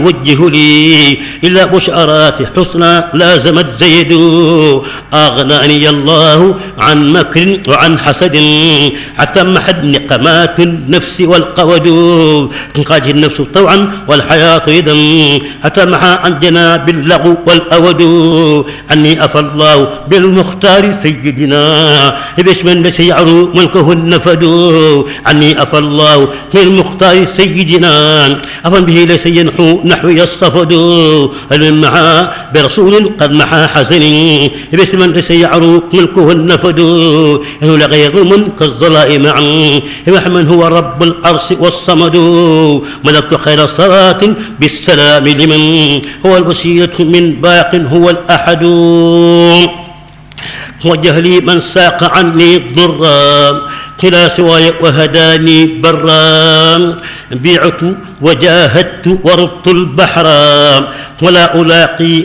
وجه لي إلا بشارات حسنى لازمت زيد أغناني الله عن مكر وعن حسد حتى محد نقمات النفس والقود تنقاده النفس طوعا والحياة إذا حتى محى عن جناب اللغو والأود عني أفى الله بالمختار سيدنا باسم الذي يعرو ملكه النفد عني أفى الله بالمختار سيدنا أفا به ليس ينحو نحوي الصفد المعى برسول قد محى حسن باسم الذي يعرو ملكه النفد إنه لغير ظلم كالظلاء معا من هو رب العرش والصمد ملكت خير صلاة بالسلام لمن هو الوسيلة من باق هو الأحد وجه لي من ساق عني الضرا كلا سواي وهداني برا بيعت وجاهدت وربط البحر ولا ألاقي